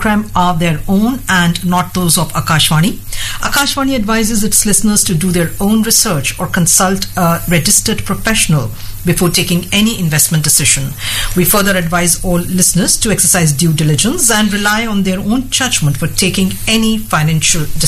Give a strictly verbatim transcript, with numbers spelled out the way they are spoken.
program are their own and not those of Akashvani. Akashvani advises its listeners to do their own research or consult a registered professional before taking any investment decision. We further advise all listeners to exercise due diligence and rely on their own judgment for taking any financial decision.